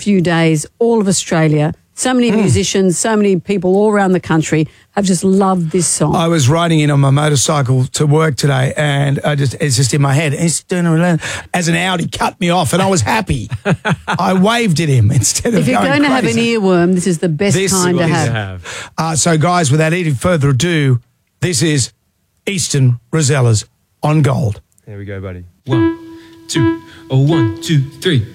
few days, all of Australia, so many musicians, so many people all around the country have just loved this song. I was riding in on my motorcycle to work today, and it's just in my head. As an Audi cut me off, and I was happy. I waved at him instead of If you're going to have an earworm, this is the best time to have. So, guys, without any further ado, this is Eastern Rosellas on Gold. There we go, buddy. 1, 2, 1, 2, 3.